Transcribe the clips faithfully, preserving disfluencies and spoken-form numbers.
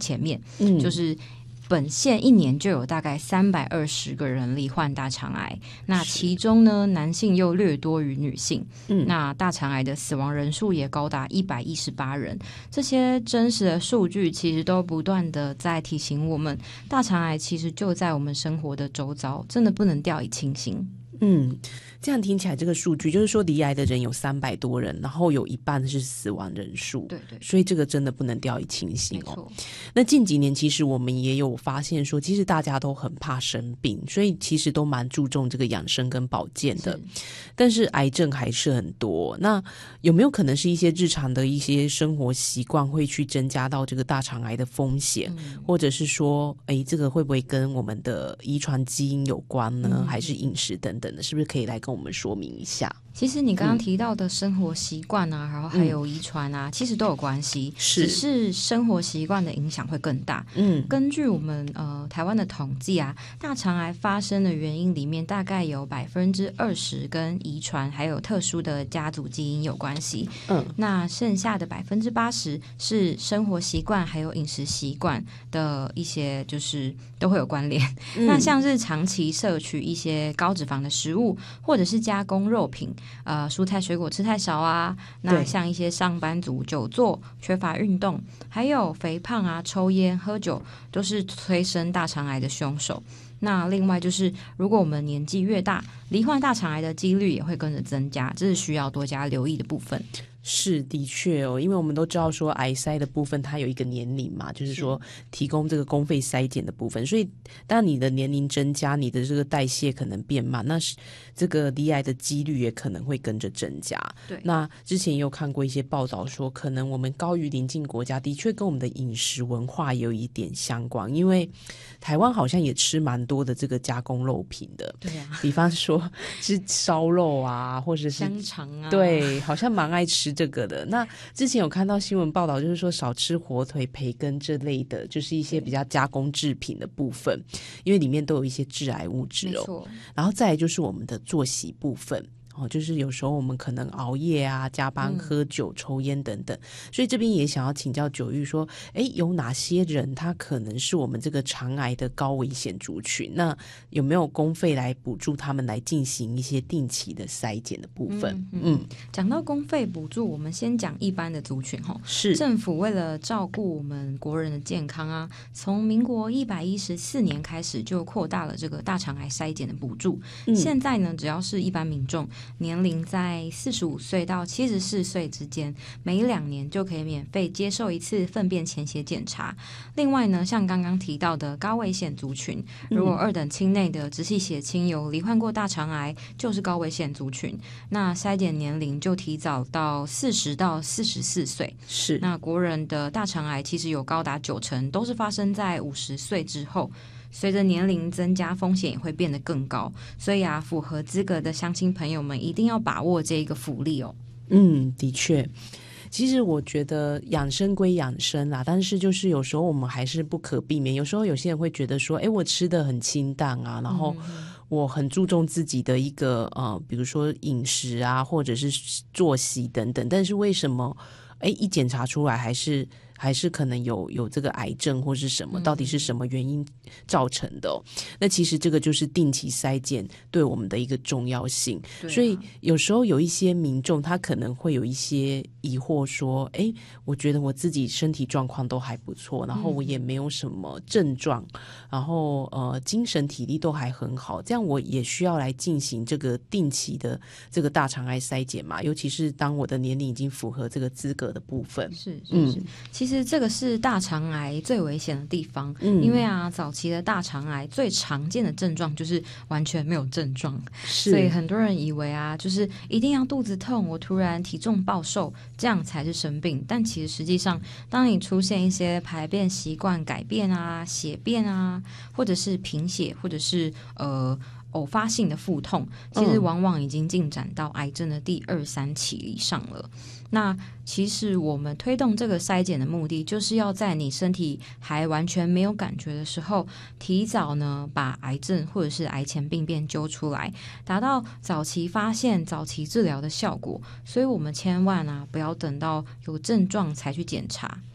前面，嗯，就是本县一年就有大概三百二十个人罹患大肠癌，那其中呢，男性又略多于女性。嗯，那大肠癌的死亡人数也高达一百一十八人。这些真实的数据其实都不断的在提醒我们，大肠癌其实就在我们生活的周遭，真的不能掉以轻心。 嗯，这样听起来这个数据就是说罹癌的人有三百多人，然后有一半是死亡人数， 对对， 所以这个真的不能掉以轻心哦。那近几年其实我们也有发现说，其实大家都很怕生病，所以其实都蛮注重这个养生跟保健的，但是癌症还是很多。那有没有可能是一些日常的一些生活习惯会去增加到这个大肠癌的风险，嗯、或者是说哎，这个会不会跟我们的遗传基因有关呢、嗯、还是饮食等等的，是不是可以来跟我们说明一下？ 其实你刚刚提到的生活习惯啊、嗯、然后还有遗传啊、嗯、其实都有关系，是只是生活习惯的影响会更大。嗯，根据我们呃台湾的统计啊，大肠癌发生的原因里面大概有百分之二十跟遗传还有特殊的家族基因有关系。嗯，那剩下的百分之八十是生活习惯还有饮食习惯的一些就是都会有关联。嗯、那像是长期摄取一些高脂肪的食物，或者是加工肉品。呃，蔬菜水果吃太少啊，那像一些上班族久坐、缺乏运动，还有肥胖啊、抽烟、喝酒，都是催生大肠癌的凶手。那另外就是，如果我们年纪越大，罹患大肠癌的几率也会跟着增加，这是需要多加留意的部分。 是的确哦，因为我们都知道说癌筛的部分它有一个年龄嘛，就是说提供这个公费筛检的部分，所以当你的年龄增加，你的这个代谢可能变慢，那是这个罹癌的几率也可能会跟着增加。对，那之前也有看过一些报道说，可能我们高于邻近国家，的确跟我们的饮食文化有一点相关，因为台湾好像也吃蛮多的这个加工肉品的，对啊，比方说是烧肉啊，或者是香肠啊， 对，好像蛮爱吃这个的。那之前有看到新闻报道，就是说少吃火腿、培根这类的，就是一些比较加工制品的部分，因为里面都有一些致癌物质哦。然后再来就是我们的作息部分。哦，就是有时候我们可能熬夜啊、加班、喝酒、嗯、抽烟等等，所以这边也想要请教九玉说，诶，有哪些人他可能是我们这个肠癌的高危险族群？那有没有公费来补助他们来进行一些定期的筛检的部分？ 嗯，嗯讲到公费补助，我们先讲一般的族群哈。 是政府为了照顾我们国人的健康啊，从民国一百一十四年开始就扩大了这个大肠癌筛检的补助。嗯、现在呢，只要是一般民众。年龄在四十五岁到七十四岁之间，每两年就可以免费接受一次粪便潜血检查。另外呢，像刚刚提到的高危险族群，如果二等亲内的直系血亲有罹患过大肠癌，就是高危险族群。那筛检年龄就提早到四十到四十四岁。 是， 那国人的大肠癌其实有高达九成都是发生在五十岁之后。随着年龄增加，风险也会变得更高，所以啊，符合资格的乡亲朋友们一定要把握这一个福利哦。 嗯，的确，其实我觉得养生归养生啦，但是就是有时候我们还是不可避免。有时候有些人会觉得说，哎，我吃得很清淡啊，然后我很注重自己的一个呃，比如说饮食啊，或者是作息等等，但是为什么哎一检查出来还是？还是可能有有这个癌症或是什么，到底是什么原因造成的、哦嗯、那其实这个就是定期筛检对我们的一个重要性、啊、所以有时候有一些民众他可能会有一些疑惑说，诶，我觉得我自己身体状况都还不错，然后我也没有什么症状、嗯、然后呃精神体力都还很好，这样我也需要来进行这个定期的这个大肠癌筛检嘛，尤其是当我的年龄已经符合这个资格的部分。 是是是、嗯、其实这个是大肠癌最危险的地方、嗯、因为啊早期的大肠癌最常见的症状就是完全没有症状，所以很多人以为啊就是一定要肚子痛，我突然体重暴瘦这样才是生病，但其实实际上当你出现一些排便习惯改变啊、血便啊，或者是贫血，或者是呃偶发性的腹痛，其实往往已经进展到癌症的第二三期以上了。那其实我们推动这个筛检的目的，就是要在你身体还完全没有感觉的时候，提早呢把癌症或者是癌前病变揪出来，达到早期发现、早期治疗的效果。所以我们千万啊不要等到有症状才去检查。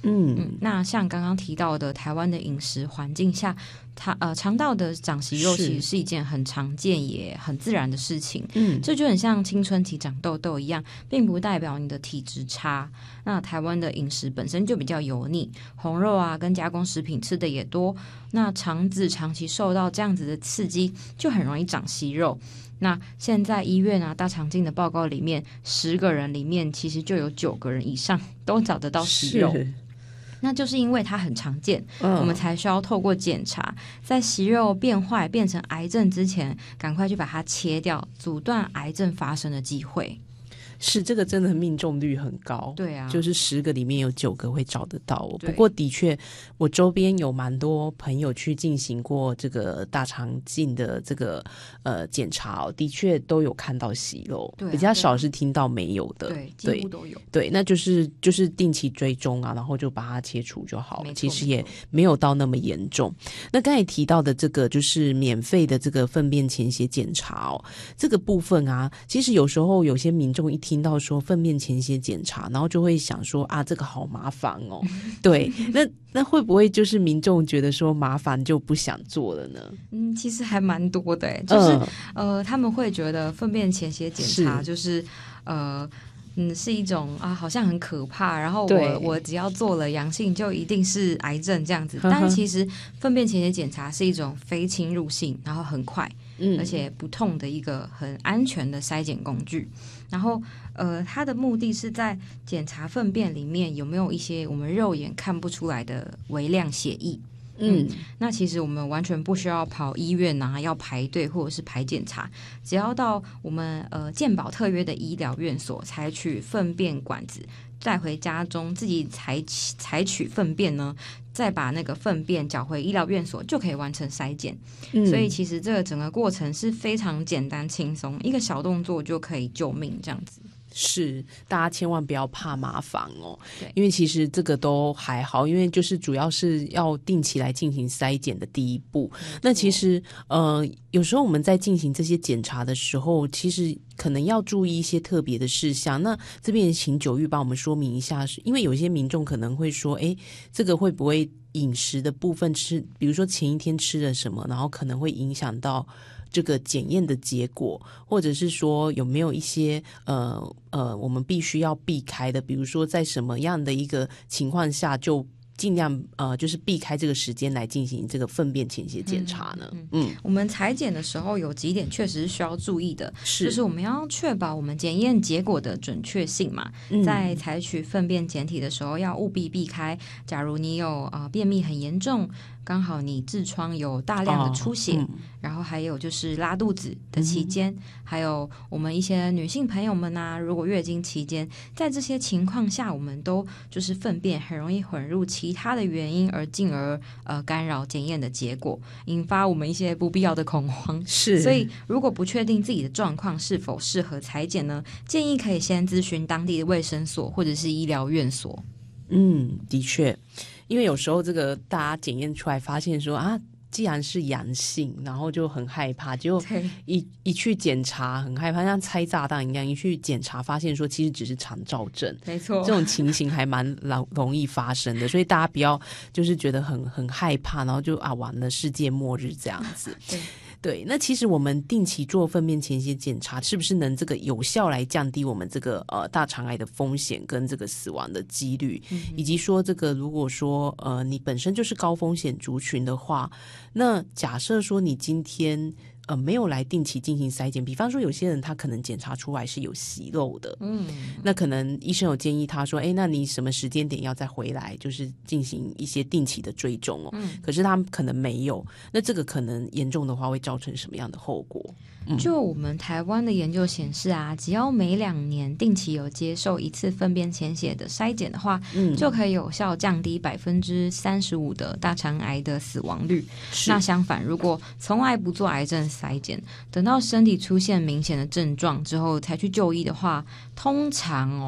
嗯嗯，那像刚刚提到的，台湾的饮食环境下，它呃肠道的长息肉其实是一件很常见也很自然的事情。 嗯， 这就很像青春期长痘痘一样，并不代表你的体质差。那台湾的饮食本身就比较油腻，红肉啊跟加工食品吃的也多，那肠子长期受到这样子的刺激，就很容易长息肉。那现在医院啊大肠镜的报告里面，十个人里面其实就有九个人以上都找得到息肉。那就是因为它很常见，嗯，我们才需要透过检查，在息肉变坏变成癌症之前，赶快去把它切掉，阻断癌症发生的机会。 是，这个真的命中率很高， 对啊， 就是十个里面有九个会找得到我。不过的确，我周边有蛮多朋友去进行过这个大肠镜的这个呃检查，的确都有看到息肉， 对啊， 比较少是听到没有的， 对，几乎都有。 对，那就是就是定期追踪啊，然后就把它切除就好了，其实也没有到那么严重。那刚才提到的这个就是免费的这个粪便潜血检查哦，这个部分啊，其实有时候有些民众一听到说粪便潜血检查，然后就会想说啊，这个好麻烦哦。对，那那会不会就是民众觉得说麻烦就不想做了呢？ 嗯，其实还蛮多的，就是、嗯、呃，他们会觉得粪便潜血检查就是是呃。嗯，是一种啊，好像很可怕。然后我我只要做了阳性，就一定是癌症这样子。但是其实粪便潜血检查是一种非侵入性，然后很快，嗯，而且不痛的一个很安全的筛检工具。然后呃，它的目的是在检查粪便里面有没有一些我们肉眼看不出来的微量血液。嗯，那其实我们完全不需要跑医院啊，要排队或者是排检查，只要到我们呃健保特约的医疗院所，采取粪便管子带回家中，自己采采取粪便呢，再把那个粪便缴回医疗院所，就可以完成筛检。嗯，所以其实这个整个过程是非常简单轻松，一个小动作就可以救命这样子。 是，大家千万不要怕麻烦哦，对，因为其实这个都还好，因为就是主要是要定期来进行筛检的第一步。那其实呃，有时候我们在进行这些检查的时候，其实可能要注意一些特别的事项。那这边请九玉帮我们说明一下，因为有些民众可能会说，哎，这个会不会饮食的部分吃，比如说前一天吃了什么，然后可能会影响到这个检验的结果，或者是说有没有一些呃呃我们必须要避开的，比如说在什么样的一个情况下就尽量呃就是避开这个时间来进行这个粪便潜血检查呢？嗯，嗯我们采检的时候有几点确实是需要注意的，是就是我们要确保我们检验结果的准确性嘛，嗯、在采取粪便检体的时候要务必避开，假如你有呃便秘很严重。刚好你痔疮有大量的出血、哦嗯、然后还有就是拉肚子的期间、嗯、还有我们一些女性朋友们啊，如果月经期间，在这些情况下我们都就是粪便很容易混入其他的原因，而进而呃干扰检验的结果，引发我们一些不必要的恐慌。 是， 所以如果不确定自己的状况是否适合采检呢，建议可以先咨询当地的卫生所或者是医疗院所。 嗯，的确，因为有时候这个大家检验出来发现说啊，既然是阳性，然后就很害怕，就一一去检查很害怕，像拆炸弹一样，一去检查发现说其实只是肠躁症， 没错， 这种情形还蛮容易发生的，所以大家不要就是觉得很很害怕，然后就啊完了世界末日这样子。对。对，那其实我们定期做粪便潜血检查，是不是能这个有效来降低我们这个呃大肠癌的风险跟这个死亡的几率，嗯、以及说这个如果说呃你本身就是高风险族群的话，那假设说你今天呃没有来定期进行筛检，比方说有些人他可能检查出来是有息肉的，嗯，那可能医生有建议他说，哎，那你什么时间点要再回来，就是进行一些定期的追踪哦，嗯，可是他可能没有，那这个可能严重的话会造成什么样的后果？ 就我们台湾的研究显示啊，只要每两年定期有接受一次粪便潜血的筛检的话，嗯，就可以有效降低百分之三十五的大肠癌的死亡率。那相反，如果从来不做癌症筛检，等到身体出现明显的症状之后才去就医的话，通常哦，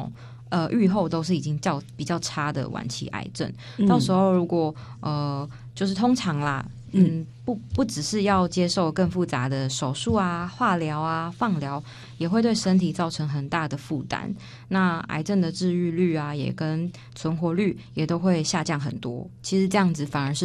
呃预后都是已经较比较差的晚期癌症。 嗯、 到时候如果呃就是通常啦，嗯，嗯不不只是要接受更复杂的手术啊、化疗啊、放疗，也会对身体造成很大的负担。那癌症的治愈率啊，也跟存活率也都会下降很多。其实这样子反而是